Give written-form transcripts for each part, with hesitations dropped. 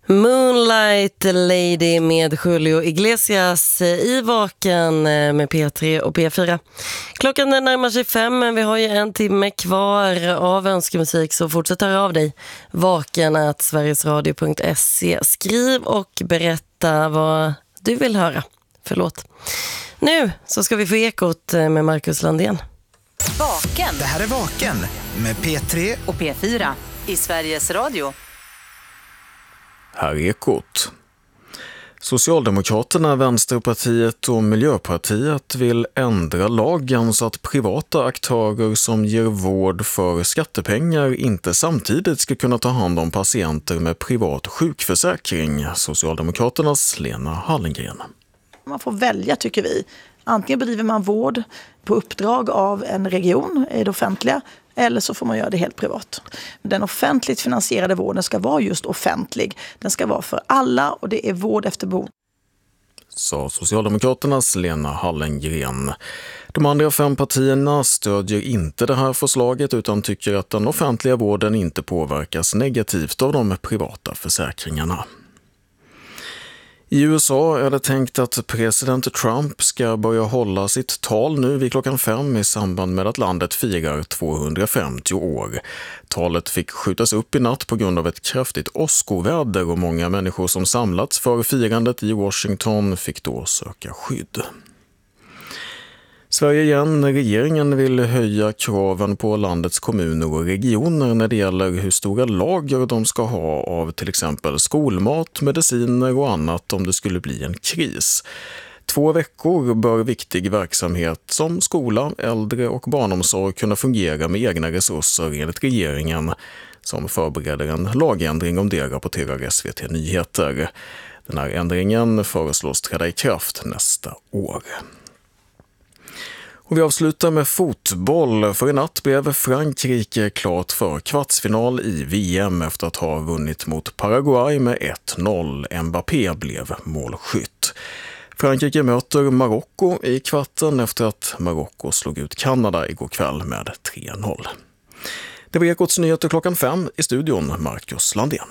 Moonlight Lady med Julio Iglesias i Vaken med P3 och P4. Klockan är närmar sig 5, men vi har ju en timme kvar av önskemusik, så fortsätt höra av dig. vaken@sverigesradio.se. Skriv och berätta vad du vill höra. Förlåt. Nu så ska vi få ekot med Marcus Landén. Vaken. Det här är Vaken med P3 och P4 i Sveriges Radio. Här är ekot. Socialdemokraterna, Vänsterpartiet och Miljöpartiet vill ändra lagen så att privata aktörer som ger vård för skattepengar inte samtidigt ska kunna ta hand om patienter med privat sjukförsäkring. Socialdemokraternas Lena Hallengren. Man får välja, tycker vi. Antingen bedriver man vård på uppdrag av en region i det offentliga, eller så får man göra det helt privat. Den offentligt finansierade vården ska vara just offentlig. Den ska vara för alla och det är vård efter behov. Sa Socialdemokraternas Lena Hallengren. De andra 5 partierna stödjer inte det här förslaget utan tycker att den offentliga vården inte påverkas negativt av de privata försäkringarna. I USA är det tänkt att president Trump ska börja hålla sitt tal nu vid klockan 5 i samband med att landet firar 250 år. Talet fick skjutas upp i natt på grund av ett kraftigt åskoväder och många människor som samlats för firandet i Washington fick då söka skydd. Sverige igen. Regeringen vill höja kraven på landets kommuner och regioner när det gäller hur stora lager de ska ha av till exempel skolmat, mediciner och annat om det skulle bli en kris. 2 veckor bör viktig verksamhet som skola, äldre och barnomsorg kunna fungera med egna resurser enligt regeringen, som förbereder en lagändring om det, rapporterar SVT Nyheter. Den här ändringen föreslås träda i kraft nästa år. Och vi avslutar med fotboll, för i natt blev Frankrike klart för kvartsfinal i VM efter att ha vunnit mot Paraguay med 1-0. Mbappé blev målskytt. Frankrike möter Marocko i kvarten efter att Marocko slog ut Kanada igår kväll med 3-0. Det var Ekots nyheter klockan 5 i studion, Marcus Landén.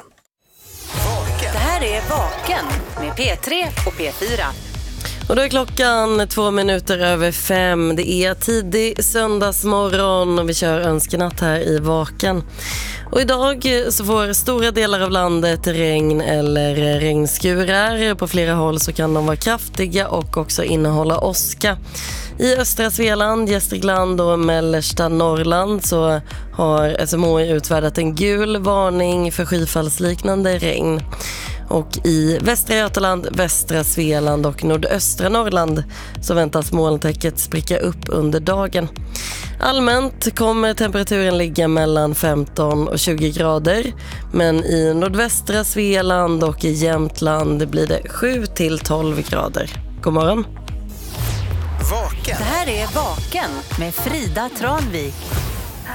Det här är Vaken med P3 och P4. Och då är klockan 2 minuter över 5. Det är tidig söndagsmorgon och vi kör önskenatt här i Vaken. Och idag så får stora delar av landet regn eller regnskurar. På flera håll så kan de vara kraftiga och också innehålla åska. I östra Svealand, Gästrikland och mellersta Norrland så har SMHI utfärdat en gul varning för skyfallsliknande regn. Och i västra Götaland, västra Svealand och nordöstra Norrland så väntas molntäcket spricka upp under dagen. Allmänt kommer temperaturen ligga mellan 15 och 20 grader, men i nordvästra Svealand och i Jämtland blir det 7 till 12 grader. God morgon! Vaken. Det här är Vaken med Frida Tranvik.